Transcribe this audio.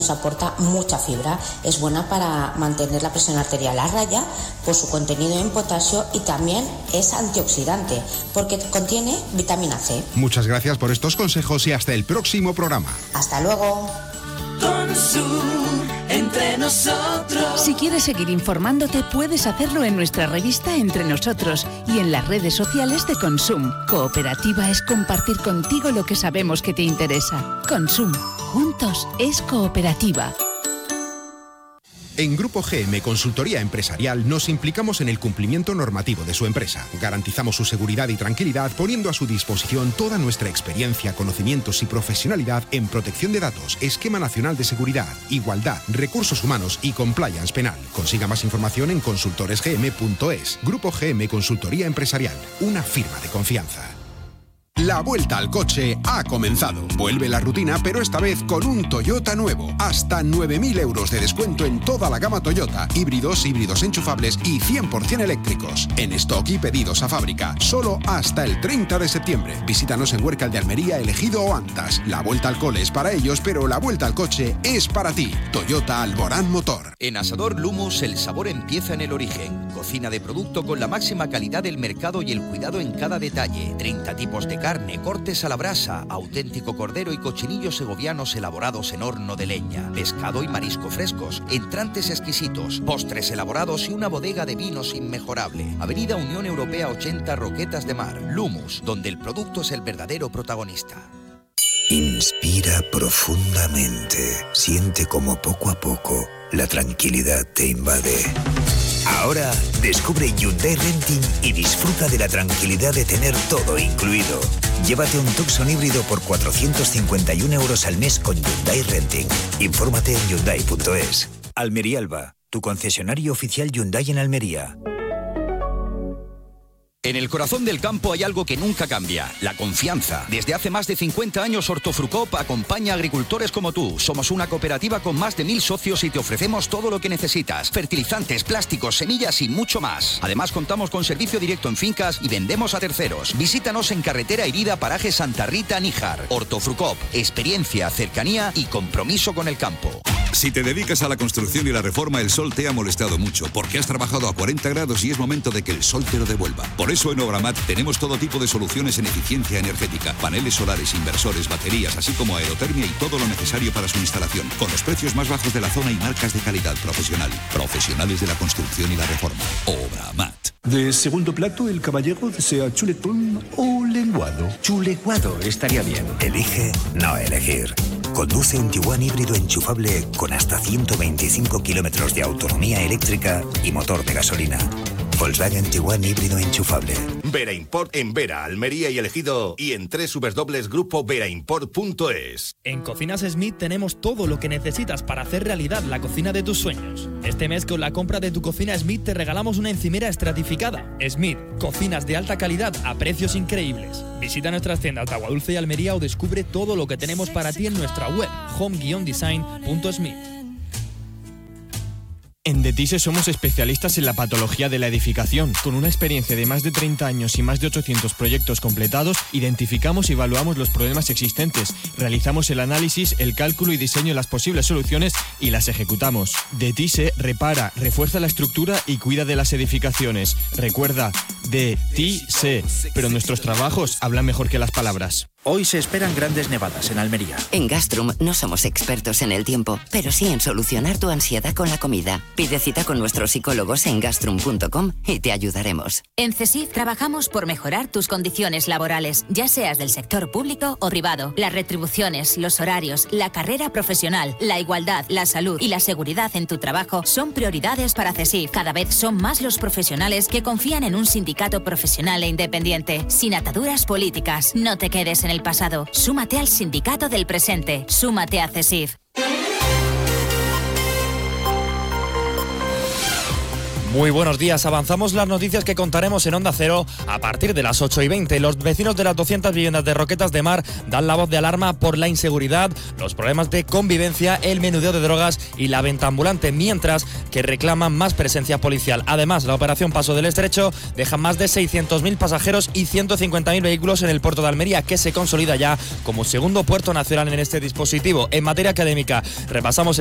Nos aporta mucha fibra, es buena para mantener la presión arterial a raya por su contenido en potasio y también es antioxidante porque contiene vitamina C. Muchas gracias por estos consejos y hasta el próximo programa. Hasta luego. Consum, entre nosotros. Si quieres seguir informándote, puedes hacerlo en nuestra revista Entre Nosotros y en las redes sociales de Consum. Cooperativa es compartir contigo lo que sabemos que te interesa. Consum. Juntos es cooperativa. En Grupo GM Consultoría Empresarial nos implicamos en el cumplimiento normativo de su empresa. Garantizamos su seguridad y tranquilidad poniendo a su disposición toda nuestra experiencia, conocimientos y profesionalidad en protección de datos, esquema nacional de seguridad, igualdad, recursos humanos y compliance penal. Consiga más información en consultoresgm.es. Grupo GM Consultoría Empresarial, una firma de confianza. La vuelta al coche ha comenzado. Vuelve la rutina, pero esta vez con un Toyota nuevo. Hasta 9.000 euros de descuento en toda la gama Toyota. Híbridos enchufables y 100% eléctricos. En stock y pedidos a fábrica. Solo hasta el 30 de septiembre. Visítanos en Huércal de Almería, Ejido o Antas. La vuelta al cole es para ellos, pero la vuelta al coche es para ti. Toyota Alborán Motor. En Asador Lumus el sabor empieza en el origen. Cocina de producto con la máxima calidad del mercado y el cuidado en cada detalle. 30 tipos de carne, cortes a la brasa, auténtico cordero y cochinillos segovianos elaborados en horno de leña, pescado y marisco frescos, entrantes exquisitos, postres elaborados y una bodega de vinos inmejorable. Avenida Unión Europea 80, Roquetas de Mar. Lumus, donde el producto es el verdadero protagonista. Inspira profundamente. Siente como poco a poco la tranquilidad te invade. Ahora descubre Hyundai Renting y disfruta de la tranquilidad de tener todo incluido. Llévate un Tucson híbrido por 451 euros al mes con Hyundai Renting. Infórmate en Hyundai.es. Almería Alba, tu concesionario oficial Hyundai en Almería. En el corazón del campo hay algo que nunca cambia, la confianza. Desde hace más de 50 años Hortofrucop acompaña a agricultores como tú. Somos una cooperativa con más de 1.000 socios y te ofrecemos todo lo que necesitas. Fertilizantes, plásticos, semillas y mucho más. Además contamos con servicio directo en fincas y vendemos a terceros. Visítanos en Carretera Herida, Paraje Santa Rita, Níjar. Hortofrucop, experiencia, cercanía y compromiso con el campo. Si te dedicas a la construcción y la reforma, el sol te ha molestado mucho, porque has trabajado a 40 grados y es momento de que el sol te lo devuelva. Por eso en Obramat tenemos todo tipo de soluciones en eficiencia energética, paneles solares, inversores, baterías, así como aerotermia y todo lo necesario para su instalación, con los precios más bajos de la zona y marcas de calidad profesional. Profesionales de la construcción y la reforma. Obramat. De segundo plato, el caballero desea chuletón o lenguado. Chuleguado estaría bien. Elige no elegir. Conduce un Tiguan híbrido enchufable con hasta 125 kilómetros de autonomía eléctrica y motor de gasolina. Volkswagen Tiguan híbrido enchufable. Vera Import en Vera, Almería y El Ejido y en www.grupoveraImport.es. En Cocinas Smith tenemos todo lo que necesitas para hacer realidad la cocina de tus sueños. Este mes con la compra de tu cocina Smith te regalamos una encimera estratificada. Smith, cocinas de alta calidad a precios increíbles. Visita nuestras tiendas de Aguadulce y Almería o descubre todo lo que tenemos para ti en nuestra web home-design.smith. En Detise somos especialistas en la patología de la edificación. Con una experiencia de más de 30 años y más de 800 proyectos completados, identificamos y evaluamos los problemas existentes, realizamos el análisis, el cálculo y diseño de las posibles soluciones y las ejecutamos. Detise repara, refuerza la estructura y cuida de las edificaciones. Recuerda, Detise, pero nuestros trabajos hablan mejor que las palabras. Hoy se esperan grandes nevadas en Almería. En Gastrum no somos expertos en el tiempo, pero sí en solucionar tu ansiedad con la comida. Pide cita con nuestros psicólogos en gastrum.com y te ayudaremos. En CESIF trabajamos por mejorar tus condiciones laborales, ya seas del sector público o privado. Las retribuciones, los horarios, la carrera profesional, la igualdad, la salud y la seguridad en tu trabajo son prioridades para CESIF. Cada vez son más los profesionales que confían en un sindicato profesional e independiente, sin ataduras políticas. No te quedes en el pasado. Súmate al sindicato del presente. Súmate a CESIF. Muy buenos días, avanzamos las noticias que contaremos en Onda Cero a partir de las 8:20. Los vecinos de las 200 viviendas de Roquetas de Mar dan la voz de alarma por la inseguridad, los problemas de convivencia, el menudeo de drogas y la venta ambulante, mientras que reclaman más presencia policial. Además, la operación Paso del Estrecho deja más de 600.000 pasajeros y 150.000 vehículos en el puerto de Almería, que se consolida ya como segundo puerto nacional en este dispositivo. En materia académica, repasamos